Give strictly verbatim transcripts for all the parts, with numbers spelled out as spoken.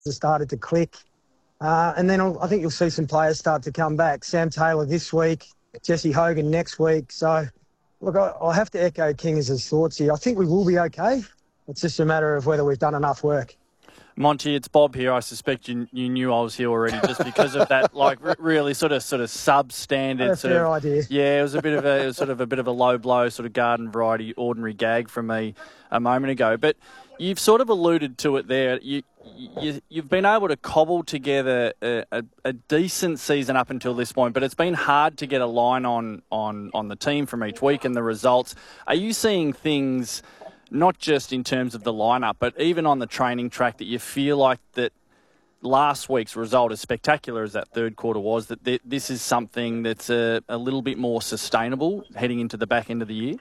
has started to click. Uh, and then I'll, I think you'll see some players start to come back. Sam Taylor this week, Jesse Hogan next week. So, look, I, I'll have to echo King's thoughts here. I think we will be okay. It's just a matter of whether we've done enough work. Monty, it's Bob here. I suspect you you knew I was here already just because of that, like r- really sort of sort of substandard sort fair of idea. Yeah, it was a bit of a it was sort of a bit of a low blow sort of garden variety ordinary gag from me a moment ago. But you've sort of alluded to it there. You, you you've been able to cobble together a, a, a decent season up until this point, but it's been hard to get a line on on on the team from each week and the results. Are you seeing things, not just in terms of the lineup, but even on the training track, that you feel like that last week's result, as spectacular as that third quarter was, that th- this is something that's a, a little bit more sustainable heading into the back end of the year?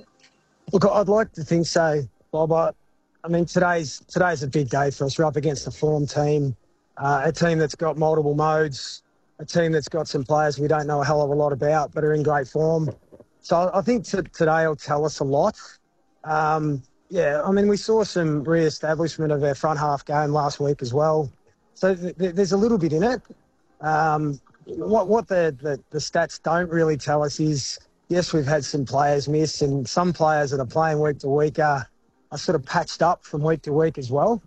Look, I'd like to think so, Bob. I, I mean, today's today's a big day for us. We're up against a form team, uh, a team that's got multiple modes, a team that's got some players we don't know a hell of a lot about but are in great form. So I think t- today will tell us a lot. Um, yeah, I mean, we saw some re-establishment of our front half game last week as well. So th- th- there's a little bit in it. Um, what what the, the, the stats don't really tell us is, yes, we've had some players miss, and some players that are playing week to week are, are sort of patched up from week to week as well.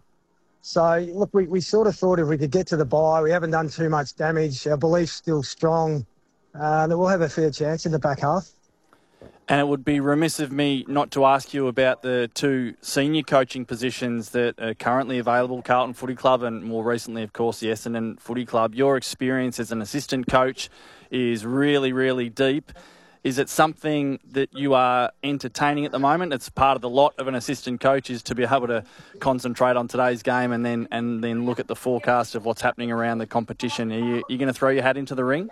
So, look, we, we sort of thought if we could get to the bye, we haven't done too much damage, our belief's still strong, uh, that we'll have a fair chance in the back half. And it would be remiss of me not to ask you about the two senior coaching positions that are currently available, Carlton Footy Club and more recently, of course, the Essendon Footy Club. Your experience as an assistant coach is really, really deep. Is it something that you are entertaining at the moment? It's part of the lot of an assistant coach is to be able to concentrate on today's game and then and then look at the forecast of what's happening around the competition. Are you, you going to throw your hat into the ring?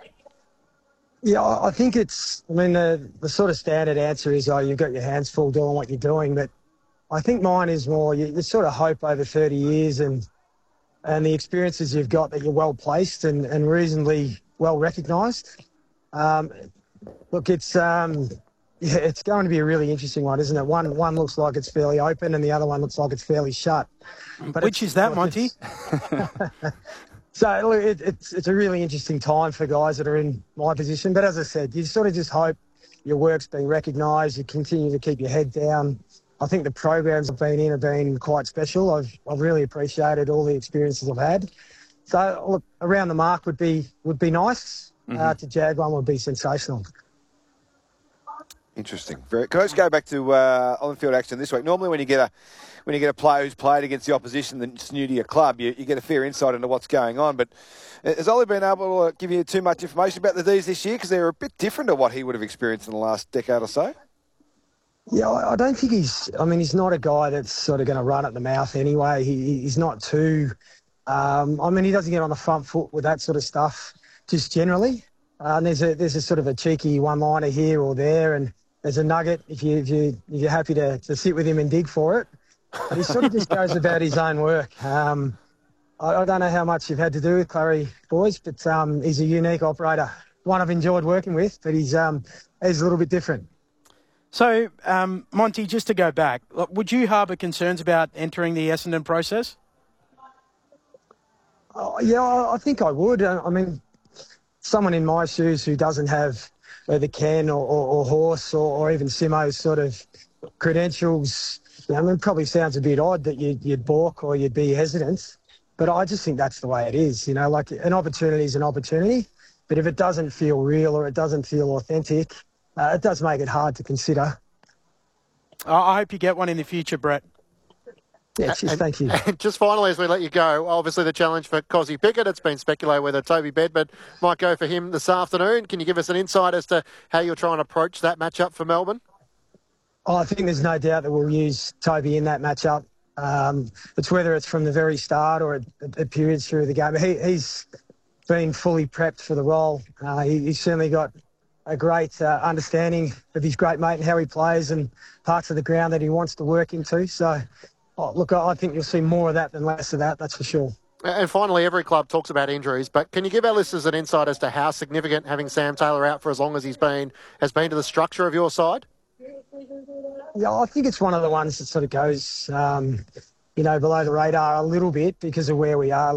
Yeah, I think it's, I mean, the, the sort of standard answer is, oh, you've got your hands full doing what you're doing. But I think mine is more, you, you sort of hope over thirty years and and the experiences you've got that you're well placed and, and reasonably well recognised. Um, look, it's um, yeah, it's going to be a really interesting one, isn't it? One one looks like it's fairly open and the other one looks like it's fairly shut. But Which is that, Monty? So look, it, it's it's a really interesting time for guys that are in my position. But as I said, you sort of just hope your work's being recognised. You continue to keep your head down. I think the programs I've been in have been quite special. I've I've really appreciated all the experiences I've had. So look, around the mark would be would be nice. Mm-hmm. Uh, to jag one would be sensational. Interesting. Very, can I just go back to uh, on-field action this week? Normally, when you get a when you get a player who's played against the opposition that's new to your club, you, you get a fair insight into what's going on. But has Ollie been able to give you too much information about the D's this year because they're a bit different to what he would have experienced in the last decade or so? Yeah, I don't think he's. I mean, he's not a guy that's sort of going to run at the mouth anyway. He, he's not too. Um, I mean, he doesn't get on the front foot with that sort of stuff. Just generally, uh, and there's a there's a sort of a cheeky one-liner here or there, and there's a nugget if you if you if you're happy to, to sit with him and dig for it. But he sort of just goes about his own work. Um, I, I don't know how much you've had to do with Clary, boys, but um, he's a unique operator. One I've enjoyed working with, but he's um he's a little bit different. So, um, Monty, just to go back, would you harbour concerns about entering the Essendon process? Oh, yeah, I think I would. I mean, someone in my shoes who doesn't have either Ken or, or, or Horse or, or even Simo's sort of credentials, I mean, it probably sounds a bit odd that you'd, you'd balk or you'd be hesitant, but I just think that's the way it is. You know, like an opportunity is an opportunity, but if it doesn't feel real or it doesn't feel authentic, uh, it does make it hard to consider. I hope you get one in the future, Brett. Yeah, just, and, thank you. And just finally, as we let you go, obviously the challenge for Cozzy Pickett, it's been speculated whether Toby Bedford might go for him this afternoon. Can you give us an insight as to how you're trying to approach that matchup for Melbourne? Oh, I think there's no doubt that we'll use Toby in that matchup. Um, it's whether it's from the very start or at, at periods through the game. He, he's been fully prepped for the role. Uh, he, he's certainly got a great uh, understanding of his great mate and how he plays and parts of the ground that he wants to work into. So, oh, look, I think you'll see more of that than less of that, that's for sure. And finally, every club talks about injuries, but can you give our listeners an insight as to how significant having Sam Taylor out for as long as he's been has been to the structure of your side? Yeah, I think it's one of the ones that sort of goes, um, you know, below the radar a little bit because of where we are.